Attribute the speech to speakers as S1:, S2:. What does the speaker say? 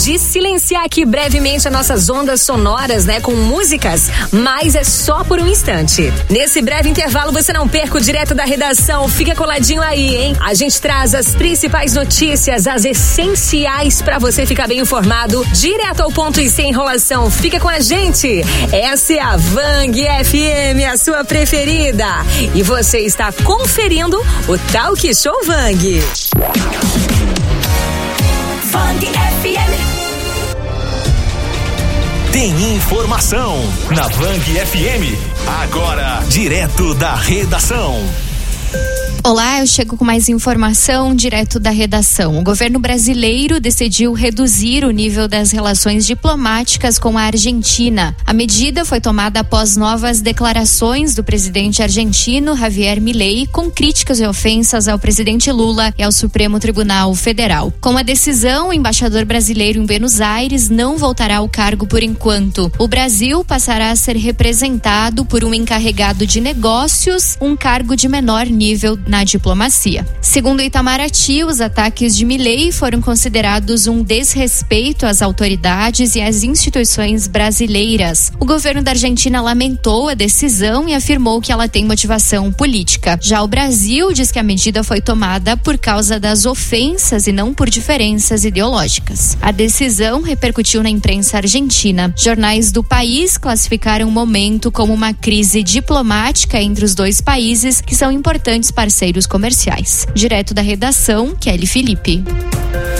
S1: de silenciar aqui brevemente as nossas ondas sonoras, né, com músicas, mas é só por um instante. Nesse breve intervalo você não perca o Direto da Redação, fica coladinho aí, hein? A gente traz as principais notícias, as essenciais pra você ficar bem informado, direto ao ponto e sem enrolação. Fica com a gente. Essa é a Vang FM, a sua preferida. E você está conferindo o Talk Show Vang. Vang FM.
S2: Tem informação na Vang FM. Agora, direto da redação.
S3: Olá, eu chego com mais informação direto da redação. O governo brasileiro decidiu reduzir o nível das relações diplomáticas com a Argentina. A medida foi tomada após novas declarações do presidente argentino Javier Milei com críticas e ofensas ao presidente Lula e ao Supremo Tribunal Federal. Com a decisão, o embaixador brasileiro em Buenos Aires não voltará ao cargo por enquanto. O Brasil passará a ser representado por um encarregado de negócios, um cargo de menor nível na diplomacia. Segundo Itamaraty, os ataques de Milei foram considerados um desrespeito às autoridades e às instituições brasileiras. O governo da Argentina lamentou a decisão e afirmou que ela tem motivação política. Já o Brasil diz que a medida foi tomada por causa das ofensas e não por diferenças ideológicas. A decisão repercutiu na imprensa argentina. Jornais do país classificaram o momento como uma crise diplomática entre os dois países, que são importantes parceiros comerciais. Direto da redação, Kelly Felipe.